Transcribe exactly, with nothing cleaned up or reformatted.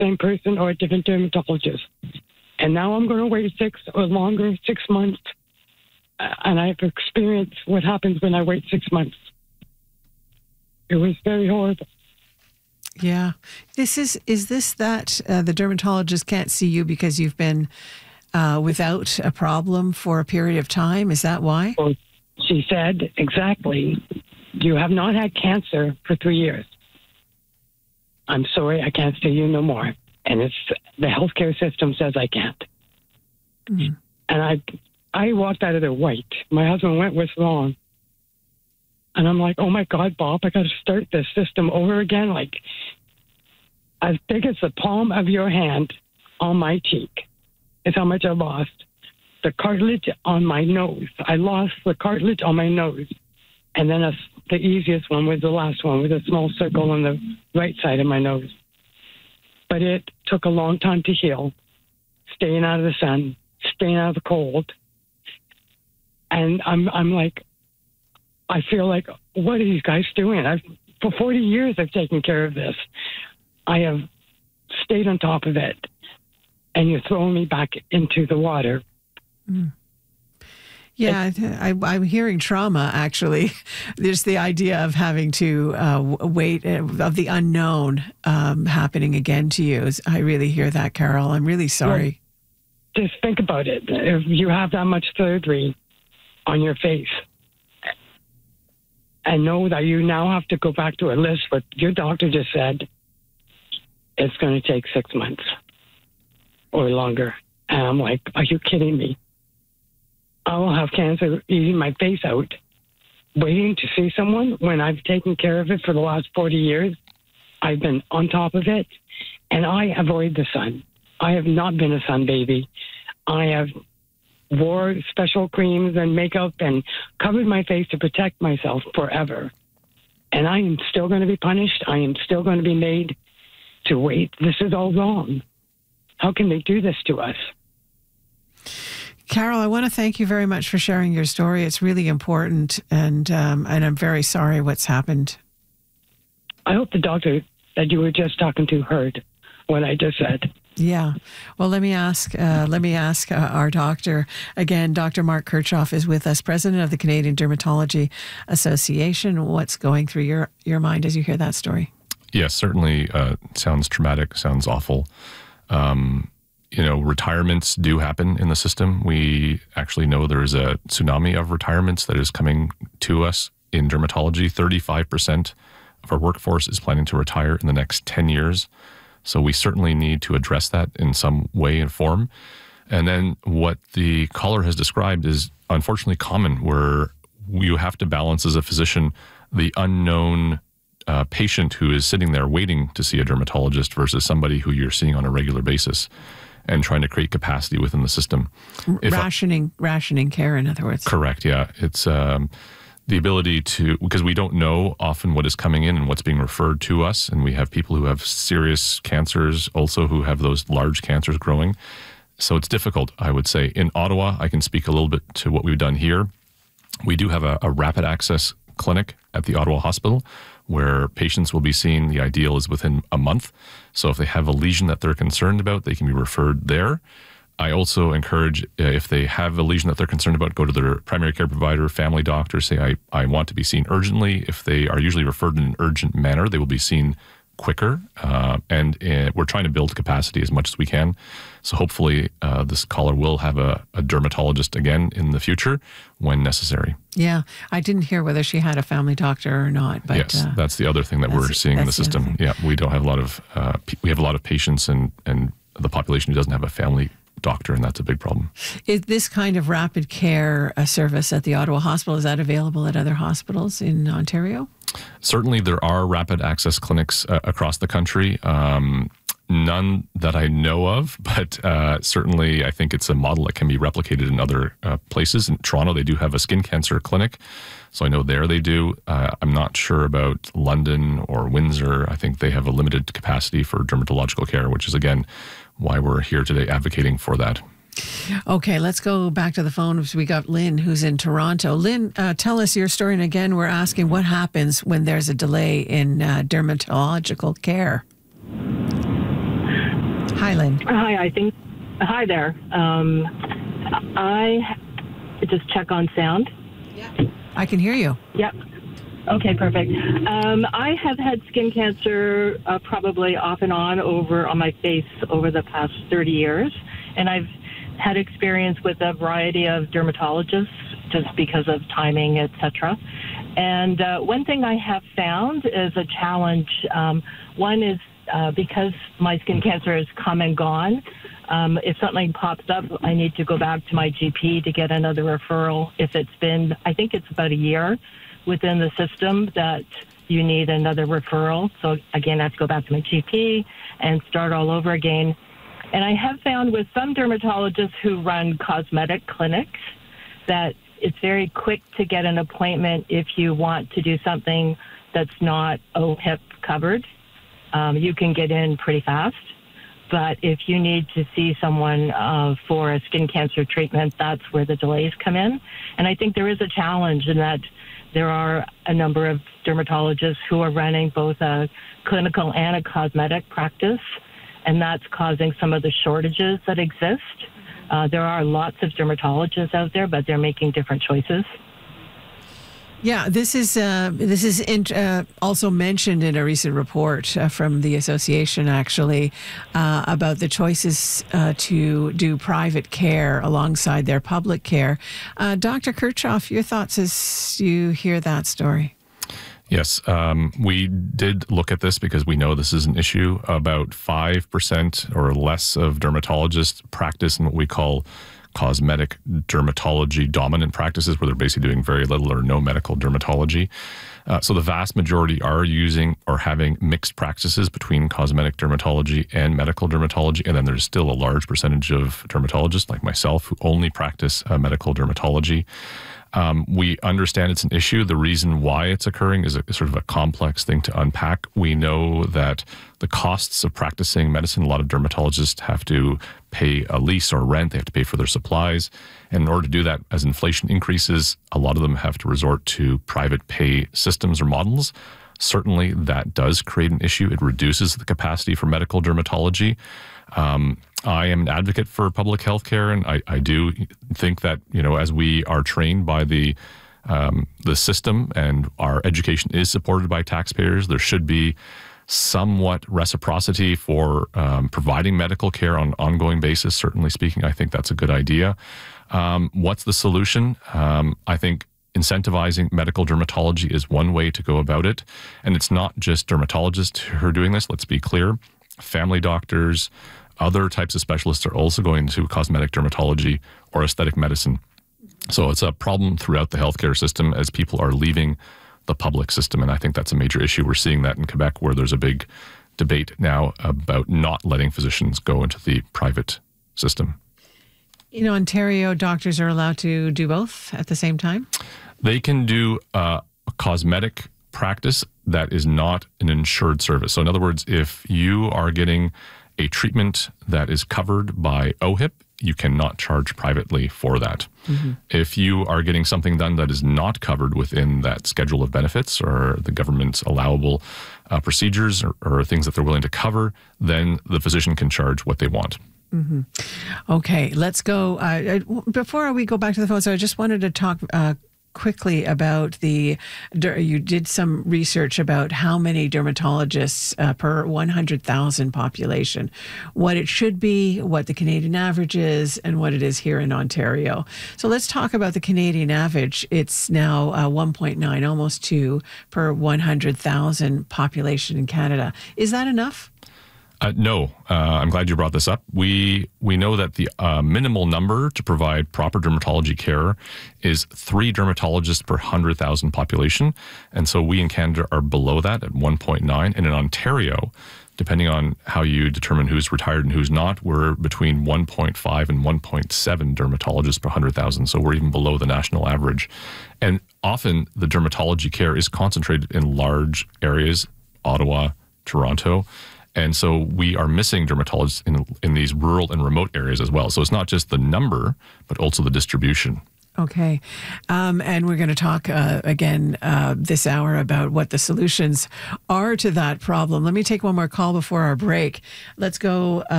same person or a different dermatologist. And now I'm going to wait six or longer, six months. And I've experienced what happens when I wait six months. It was very horrible. Yeah. This is, is this that uh, the dermatologist can't see you because you've been uh, without a problem for a period of time? Is that why? Well, she said, exactly. You have not had cancer for three years. I'm sorry, I can't see you no more. And it's the healthcare system says I can't. Mm-hmm. And I I walked out of there white. My husband went, what's wrong? And I'm like, oh my God, Bob, I got to start this system over again. Like, as big as the palm of your hand on my cheek is how much I lost. The cartilage on my nose. I lost the cartilage on my nose. And then a, the easiest one was the last one with a small circle on the right side of my nose. But it took a long time to heal, staying out of the sun, staying out of the cold. And I'm I'm like, I feel like, what are these guys doing? I've, for forty years, I've taken care of this. I have stayed on top of it. And you're throwing me back into the water. Mm. Yeah, I, I'm hearing trauma, actually. There's the idea of having to uh, wait, uh, of the unknown um, happening again to you. I really hear that, Carol. I'm really sorry. Well, just think about it. If you have that much surgery on your face, and know that you now have to go back to a list, but your doctor just said it's going to take six months or longer. And I'm like, are you kidding me? I will have cancer eating my face out, waiting to see someone when I've taken care of it for the last forty years. I've been on top of it, and I avoid the sun. I have not been a sun baby. I have wore special creams and makeup and covered my face to protect myself forever. And I am still going to be punished. I am still going to be made to wait. This is all wrong. How can they do this to us? Carol, I want to thank you very much for sharing your story. It's really important, and um, and I'm very sorry what's happened. I hope the doctor that you were just talking to heard what I just said. Yeah. Well, let me ask. Uh, let me ask uh, our doctor again. Doctor Mark Kirchhoff is with us, president of the Canadian Dermatology Association. What's going through your your mind as you hear that story? Yes, certainly uh, sounds traumatic. Sounds awful. Um, You know, retirements do happen in the system. We actually know there's a tsunami of retirements that is coming to us in dermatology. thirty-five percent of our workforce is planning to retire in the next ten years. So we certainly need to address that in some way and form. And then what the caller has described is unfortunately common, where you have to balance as a physician the unknown uh, patient who is sitting there waiting to see a dermatologist versus somebody who you're seeing on a regular basis, and trying to create capacity within the system. If rationing, I, rationing care, in other words. Correct, yeah. It's um, the ability to, because we don't know often what is coming in and what's being referred to us, and we have people who have serious cancers also who have those large cancers growing. So it's difficult, I would say. In Ottawa, I can speak a little bit to what we've done here. We do have a, a rapid access clinic at the Ottawa Hospital where patients will be seen. The ideal is within a month. So if they have a lesion that they're concerned about, they can be referred there. I also encourage, uh, if they have a lesion that they're concerned about, go to their primary care provider, family doctor, say, I, I want to be seen urgently. If they are usually referred in an urgent manner, they will be seen quicker. Uh, and uh, we're trying to build capacity as much as we can. So hopefully uh, this caller will have a, a dermatologist again in the future when necessary. Yeah. I didn't hear whether she had a family doctor or not. But yes, uh, that's the other thing that we're seeing in the system. The yeah, we don't have a lot of, uh, we have a lot of patients and, and the population who doesn't have a family doctor, and that's a big problem. Is this kind of rapid care uh, service at the Ottawa Hospital, is that available at other hospitals in Ontario? Certainly there are rapid access clinics uh, across the country. Um, none that I know of, but uh, certainly I think it's a model that can be replicated in other uh, places. In Toronto, they do have a skin cancer clinic. So I know there they do. Uh, I'm not sure about London or Windsor. I think they have a limited capacity for dermatological care, which is, again, why we're here today advocating for that. Okay, let's go back to the phone. We got Lynn, who's in Toronto. Lynn, uh, tell us your story. And again, we're asking what happens when there's a delay in uh, dermatological care. Hi, Lynn. Hi, I think. Hi there. Um, I just check on sound. I can hear you. Yep. Okay, perfect. Um, I have had skin cancer uh, probably off and on over on my face over the past thirty years, and I've had experience with a variety of dermatologists just because of timing, et cetera. And uh, one thing I have found is a challenge. Um, one is uh, because my skin cancer has come and gone. Um, if something pops up, I need to go back to my G P to get another referral. If it's been, I think it's about a year within the system that you need another referral. So again, I have to go back to my G P and start all over again. And I have found with some dermatologists who run cosmetic clinics that it's very quick to get an appointment if you want to do something that's not O H I P covered. Um, you can get in pretty fast. But if you need to see someone uh, for a skin cancer treatment, that's where the delays come in. And I think there is a challenge in that there are a number of dermatologists who are running both a clinical and a cosmetic practice, and that's causing some of the shortages that exist. Uh, there are lots of dermatologists out there, but they're making different choices. Yeah, this is uh, this is in, uh, also mentioned in a recent report uh, from the association, actually, uh, about the choices uh, to do private care alongside their public care. Uh, Doctor Kirchhoff, your thoughts as you hear that story? Yes, um, we did look at this because we know this is an issue. About five percent or less of dermatologists practice in what we call cosmetic dermatology dominant practices, where they're basically doing very little or no medical dermatology. Uh, so the vast majority are using or having mixed practices between cosmetic dermatology and medical dermatology. And then there's still a large percentage of dermatologists like myself who only practice uh, medical dermatology. Um, we understand it's an issue. The reason why it's occurring is a, sort of a complex thing to unpack. We know that the costs of practicing medicine, a lot of dermatologists have to pay a lease or rent. They have to pay for their supplies. And in order to do that, as inflation increases, a lot of them have to resort to private pay systems or models. Certainly, that does create an issue. It reduces the capacity for medical dermatology. Um, I am an advocate for public health care, and I, I do think that, you know, as we are trained by the um, the system and our education is supported by taxpayers, there should be somewhat reciprocity for um, providing medical care on an ongoing basis. Certainly speaking, I think that's a good idea. Um, what's the solution? Um, I think incentivizing medical dermatology is one way to go about it. And it's not just dermatologists who are doing this. Let's be clear. Family doctors, other types of specialists are also going to cosmetic dermatology or aesthetic medicine. So it's a problem throughout the healthcare system as people are leaving the public system. And I think that's a major issue. We're seeing that in Quebec, where there's a big debate now about not letting physicians go into the private system. In Ontario, doctors are allowed to do both at the same time? They can do uh, a cosmetic practice that is not an insured service. So in other words, if you are getting a treatment that is covered by O H I P, you cannot charge privately for that. Mm-hmm. If you are getting something done that is not covered within that schedule of benefits or the government's allowable uh, procedures or, or things that they're willing to cover, then the physician can charge what they want. Mm-hmm. Okay, let's go. Uh, before we go back to the phone, so I just wanted to talk uh, quickly about the, you did some research about how many dermatologists uh, per one hundred thousand population, what it should be, what the Canadian average is, and what it is here in Ontario. So let's talk about the Canadian average. It's now uh, one point nine, almost two per one hundred thousand population in Canada. Is that enough? Uh, no, uh, I'm glad you brought this up. We we know that the uh, minimal number to provide proper dermatology care is three dermatologists per one hundred thousand population. And so we in Canada are below that at one point nine. And in Ontario, depending on how you determine who's retired and who's not, we're between one point five and one point seven dermatologists per one hundred thousand. So we're even below the national average. And often the dermatology care is concentrated in large areas, Ottawa, Toronto. And so we are missing dermatologists in in these rural and remote areas as well. So it's not just the number, but also the distribution. Okay. Um, and we're going to talk uh, again uh, this hour about what the solutions are to that problem. Let me take one more call before our break. Let's go. Uh,